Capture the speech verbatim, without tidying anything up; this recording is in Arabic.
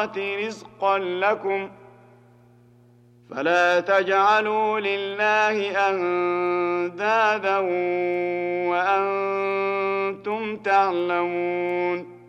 رزقا لكم فلا تجعلوا لله أندادا وأنتم تعلمون